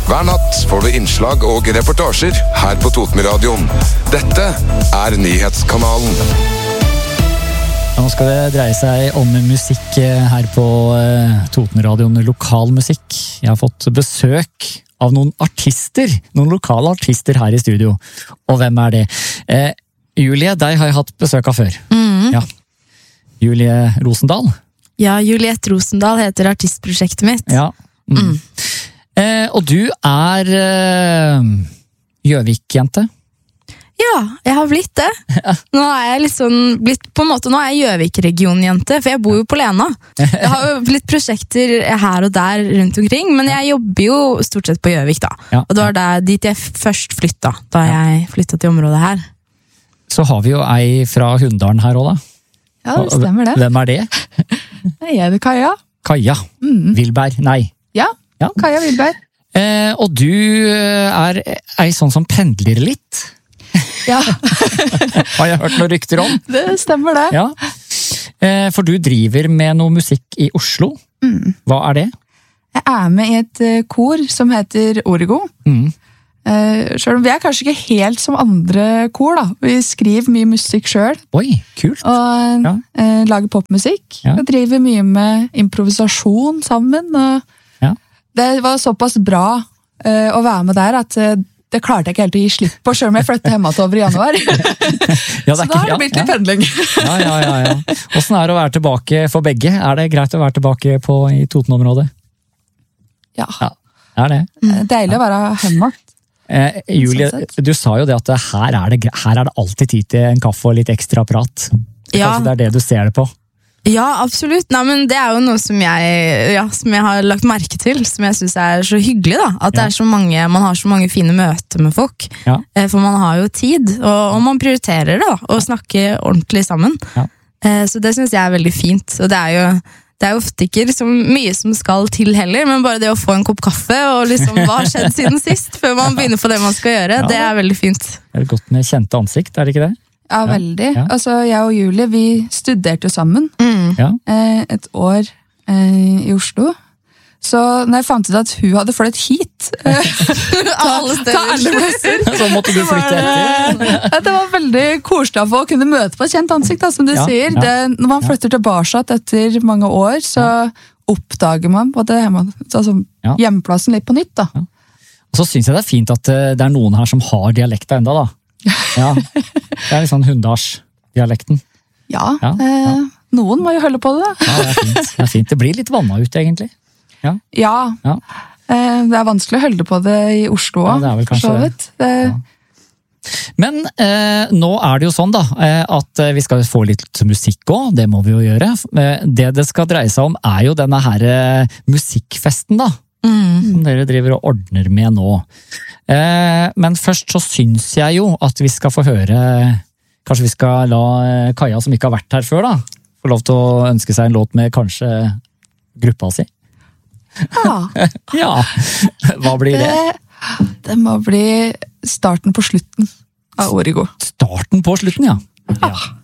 Hver natt får du innslag og reportasjer her på Totenradioen. Dette Nyhetskanalen. Nå skal det dreie seg om musikk her på Totenradioen, lokal musikk. Jeg har fått besøk av noen artister, noen lokale artister her i studio. Og hvem er det? Julie, deg har jeg hatt besøk av før. Ja. Julie Rosendal. Ja, Juliette Rosendal heter artistprosjektet mitt. Ja. Og du er Gjøvik-jente. Ja, jeg har blitt det. Nå er jeg liksom blitt, på en måte, nå er jeg Gjøvik-regionjente, for jeg bor jo på Lena. Det har jo blitt prosjekter her og der rundt omkring, men jeg jobber jo stort sett på Gjøvik da. Ja. Og det var dit jeg først flytta, da jeg flyttet til området her. Så har vi jo ei fra Hunndalen her også da. Ja, det stemmer det. Hvem er det? Jeg heter Kaja. Kaja. Vilberg, nei. Ja, Ja. Kaja Vilberg. Og du er ei sånn som pendler litt. Ja, Har jeg hørt noen rykter om? det stemmer det. Ja. For du driver med noe musikk i Oslo. Hva er det? Jeg er med i et kor som heter Origo. Selv om vi er kanskje ikke helt som andre kor da. Vi skriver mye musikk selv. Oi, kult. Og lager popmusikk. Ja. Og driver mye med improvisasjon sammen. Og Ja. det var såpass bra å være med der at det klarte jeg ikke helt å gi slipp på, selv om jeg flyttet hjemmetover i januar. Ja, Så da har det blitt litt pendling. Ja. Hvordan er det å være tilbake for begge? Er det greit å være tilbake i Toten-området? Ja, Ja, det er det. deilig å være hjemme. Julie, Sånn sett. du sa jo det at her er det alltid tid til en kaffe og litt ekstra prat. Ja. Kanskje det er det du ser det på? Ja, absolutt. Nei, men det er jo noe som jeg har lagt merke til, som jeg synes er så hyggelig da. At det er man har så mange fine møter med folk. Ja. For man har jo tid, og man prioriterer det da, å snakke ordentlig sammen. Ja. Så det synes jeg er veldig fint. Og det er jo ofte ikke liksom mye som skal til heller, men bare det å få en kopp kaffe, og liksom hva har skjedd siden sist, før man begynner på det man skal gjøre, det er veldig fint. Det er godt med kjente ansikt, er det ikke det? Ja, veldig. Ja. Altså, jeg og Julie, vi studerte jo sammen Ja. et år i Oslo. Så når jeg fant ut at hun hadde flyttet hit Alle til alle plasser, Så måtte du flytte etter. det var veldig koselig å kunne møte på et kjent ansikt, da, som du Ja, sier. ja. Når man flytter tilbake etter mange år, så oppdager man både Ja. hjemplassen litt på nytt. Da. Og så synes jeg det er fint at det er noen her som har dialekta enda da. Ja. Det er litt sånn Hunndalsdialekten. Ja, Ja, ja. noen må jo holde på det. Da. Ja, det er fint. Det er fint. Det blir litt vannet ut, egentlig. Ja, Ja. det er vanskelig å holde på det i Oslo Ja, også, det er vel for kanskje så det. vidt. Men nå er det jo sånn da, at vi skal få litt musikk også, det må vi jo gjøre. Det skal dreie seg om er jo denne her musikkfesten da, som dere driver og ordner med nå. Men først så syns jeg jo at vi skal få høre, kanskje vi skal la Kaja som ikke har vært her før da, få lov til å ønske seg en låt med kanskje gruppa si. Ja, Ja, hva blir det? det må bli starten på slutten av Origo. Starten på slutten, ja. Ja.